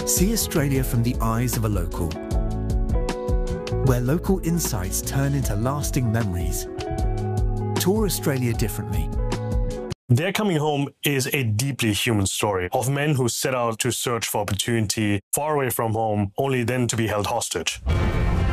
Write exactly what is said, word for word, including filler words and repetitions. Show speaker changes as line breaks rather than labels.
See Australia from the eyes of a local, where local insights turn into lasting memories. Tour Australia differently.
They're Coming Home is a deeply human story of men who set out to search for opportunity far away from home, only then to be held hostage.